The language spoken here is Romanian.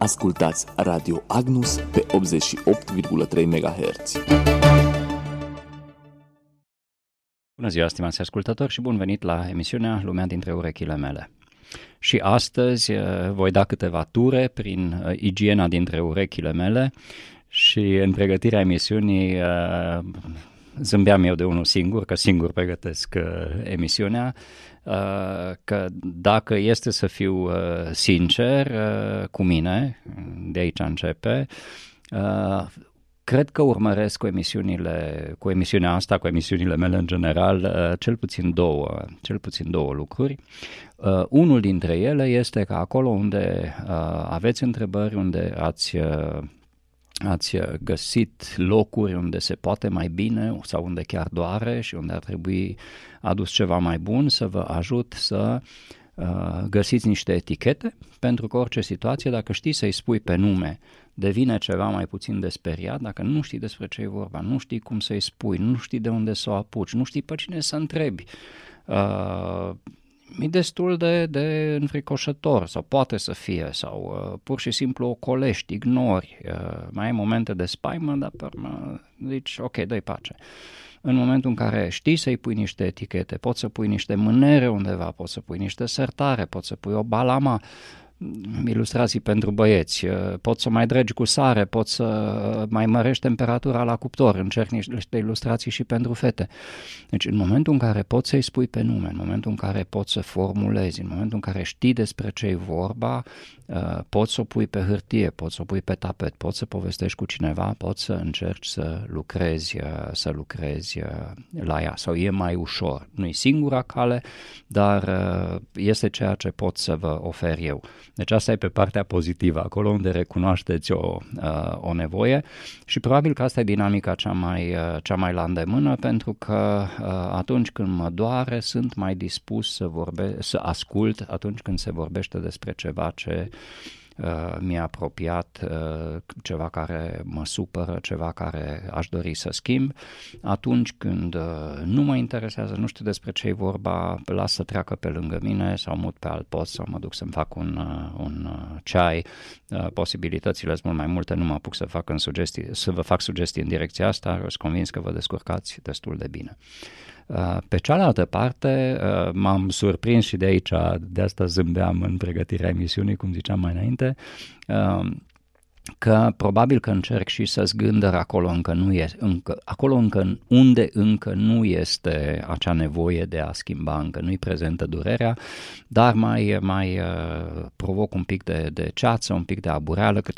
Ascultați Radio Agnus pe 88,3 MHz. Bună ziua, stimați ascultători, și bun venit la emisiunea Lumea dintre urechile mele. Și astăzi voi da câteva ture prin igiena dintre urechile mele și în pregătirea emisiunii zâmbeam eu de unul singur, că singur pregătesc emisiunea, că dacă este să fiu sincer cu mine, de aici începe, cred că urmăresc cu emisiunea asta, cu emisiunile mele în general, cel puțin două lucruri. Unul dintre ele este că acolo unde aveți întrebări, unde ați găsit locuri unde se poate mai bine sau unde chiar doare și unde ar trebui adus ceva mai bun, să vă ajut să găsiți niște etichete, pentru că orice situație, dacă știi să-i spui pe nume, devine ceva mai puțin de speriat. Dacă nu știi despre ce e vorba, nu știi cum să-i spui, nu știi de unde să o apuci, nu știi pe cine să întrebi, e destul de înfricoșător, sau poate să fie, sau pur și simplu o colești, ignori, mai ai momente de spaimă, dar pe urmă zici, ok, dă-i pace. În momentul în care știi să-i pui niște etichete, poți să pui niște mânere undeva, poți să pui niște sertare, poți să pui o balama, ilustrații pentru băieți, poți să mai dregi cu sare, poți să mai mărești temperatura la cuptor, încerc niște ilustrații și pentru fete. Deci în momentul în care poți să-i spui pe nume, în momentul în care poți să formulezi, în momentul în care știi despre ce e vorba, poți să o pui pe hârtie, poți să o pui pe tapet, poți să povestești cu cineva, poți să încerci să lucrezi la ea, sau e mai ușor. Nu e singura cale, dar este ceea ce pot să vă ofer eu. Deci asta e pe partea pozitivă, acolo unde recunoașteți o nevoie, și probabil că asta e dinamica cea mai la îndemână, pentru că atunci când mă doare sunt mai dispus să ascult atunci când se vorbește despre ceva ce mi-e apropiat, ceva care mă supără, ceva care aș dori să schimb. Atunci când nu mă interesează, nu știu despre ce e vorba, las să treacă pe lângă mine sau mut pe alt post sau mă duc să-mi fac un ceai. Posibilitățile sunt mult mai multe, nu mă apuc să vă fac sugestii în direcția asta, sunt convins că vă descurcați destul de bine. Pe cealaltă parte, m-am surprins și de asta zâmbeam în pregătirea emisiunii, cum ziceam mai înainte, că probabil că încerc și să zgândăr acolo unde încă nu este acea nevoie de a schimba, încă nu-i prezentă durerea, dar mai provoc un pic de ceață, un pic de abureală,